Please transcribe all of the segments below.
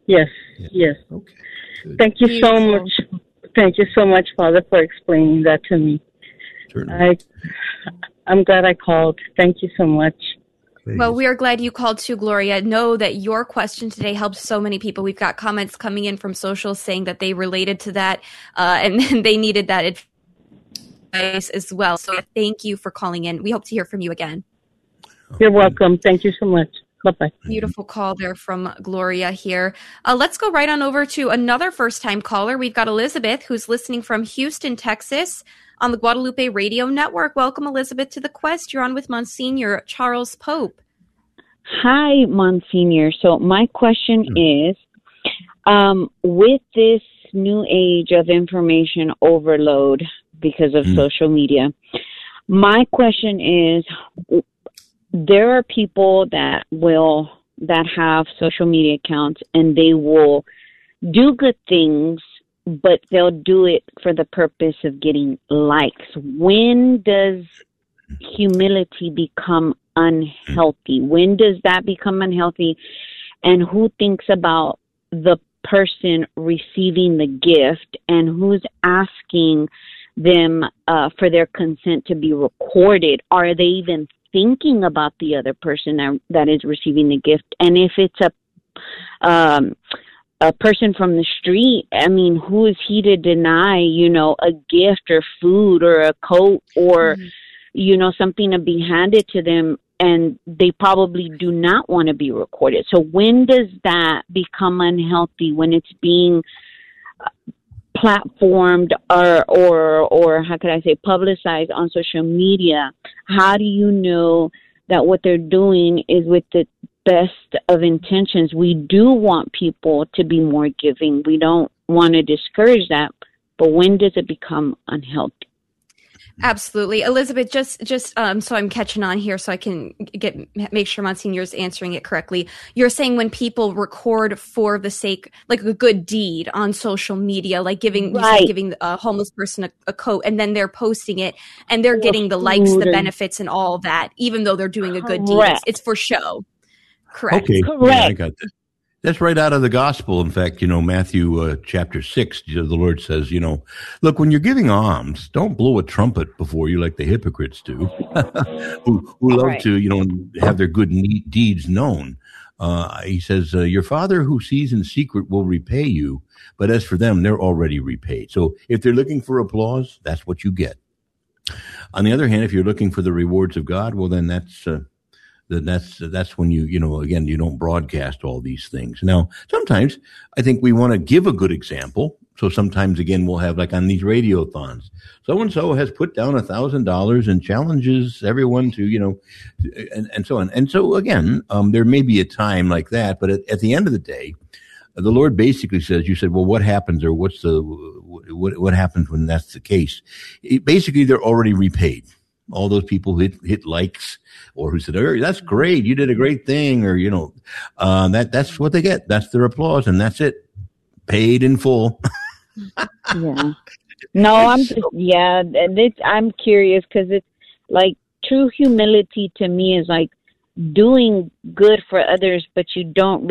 Yes, Yeah. yes. Okay. Good. Thank you so Beautiful. much. Thank you so much, Father, for explaining that to me. Certainly. I'm glad I called. Thank you so much. Well, Please. we are glad you called too, Gloria. Know that your question today helped so many people. We've got comments coming in from social saying that they related to that and they needed that advice as well. So thank you for calling in. We hope to hear from you again. You're welcome. Thank you so much. Bye-bye. Beautiful call there from Gloria here. Let's go right on over to another first-time caller. We've got Elizabeth, who's listening from Houston, Texas, on the Guadalupe Radio Network. Welcome, Elizabeth, to the Quest. You're on with Monsignor Charles Pope. Hi, Monsignor. So my question is, with this new age of information overload because of social media, my question is, there are people that have social media accounts and they will do good things, but they'll do it for the purpose of getting likes. When does humility become unhealthy? When does that become unhealthy? And who thinks about the person receiving the gift, and who's asking them for their consent to be recorded? Are they even thinking about the other person that is receiving the gift? And if it's a person from the street, I mean, who is he to deny, a gift or food or a coat or, something to be handed to them, and they probably do not want to be recorded? So when does that become unhealthy? When it's being platformed or how could I say, publicized on social media? How do you know that what they're doing is with the best of intentions? We do want people to be more giving. We don't want to discourage that, but when does it become unhealthy? Absolutely. Elizabeth, just so I'm catching on here so I can make sure Monsignor's answering it correctly. You're saying when people record for the sake, like a good deed on social media, like giving a homeless person a coat, and then they're posting it and they're getting the likes, the benefits and all that, even though they're doing a good deed. It's for show. Correct. Okay. Correct. Yeah, I got that. That's right out of the gospel. In fact, Matthew chapter 6, the Lord says, look, when you're giving alms, don't blow a trumpet before you like the hypocrites do, who love to, have their good deeds known. He says, your Father who sees in secret will repay you. But as for them, they're already repaid. So if they're looking for applause, that's what you get. On the other hand, if you're looking for the rewards of God, well, then that's when again, you don't broadcast all these things. Now, sometimes I think we want to give a good example. So sometimes, again, we'll have, like on these radiothons, so-and-so has put down $1,000 and challenges everyone to, and so on. And so, again, there may be a time like that, but at the end of the day, the Lord basically says, you said, well, what happens, or what happens when that's the case? Basically, they're already repaid. All those people who hit likes, or who said, oh, that's great, you did a great thing, or, that's what they get. That's their applause, and that's it. Paid in full. Yeah. No, I'm curious, because it's like true humility to me is like doing good for others, but you don't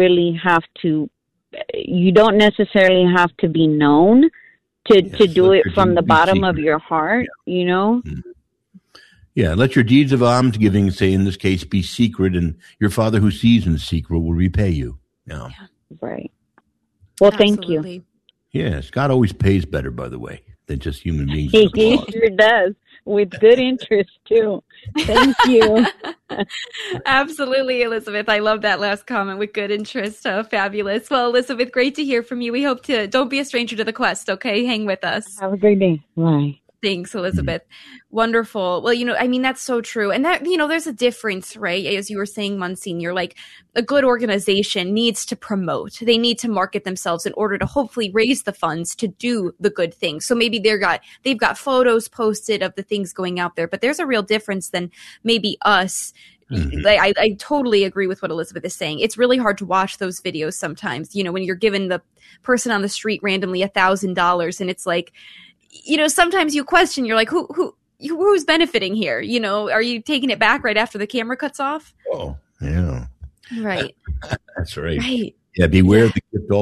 necessarily have to be known to do it from the bottom of your heart, Mm-hmm. Yeah, let your deeds of alms giving, say in this case, be secret, and your Father who sees in secret will repay you. Yeah. Right. Well, thank you. Yes, God always pays better, by the way, than just human beings. He sure does, with good interest, too. Thank you. Absolutely, Elizabeth. I love that last comment, with good interest. Fabulous. Well, Elizabeth, great to hear from you. We hope don't be a stranger to the Quest, okay? Hang with us. Have a great day. Bye. Thanks, Elizabeth. Wonderful. Well, that's so true. And that, there's a difference, right? As you were saying, Monsignor, like a good organization needs to promote. They need to market themselves in order to hopefully raise the funds to do the good things. So maybe they've got photos posted of the things going out there, but there's a real difference than maybe us. Mm-hmm. I totally agree with what Elizabeth is saying. It's really hard to watch those videos sometimes, when you're giving the person on the street randomly $1,000, and it's like, sometimes you question, you're like, who's benefiting here? Are you taking it back right after the camera cuts off? Oh, yeah. Right. That's right. Right. Yeah, beware of the gift